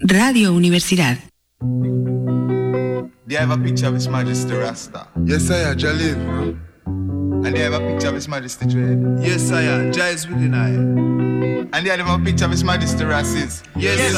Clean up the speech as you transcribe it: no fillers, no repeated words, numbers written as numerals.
Radio Universidad. Do you have a picture of His Majesty Rasta? Yes, I am, Jalil. And do you have a picture of His Majesty Dread? Yes, I am. Jai is within I. And do you have a picture of His Majesty Rasis? Yes,